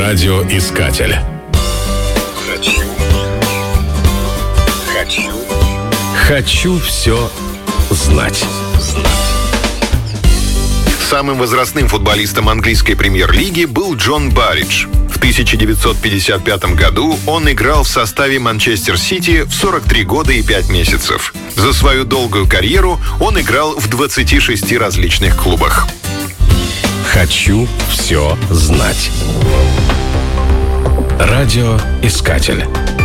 Радиоискатель. Хочу все знать. Самым возрастным футболистом английской премьер-лиги был Джон Барридж. В 1955 году он играл в составе Манчестер Сити в 43 года и 5 месяцев. За свою долгую карьеру он играл в 26 различных клубах. Хочу все знать. Радиоискатель.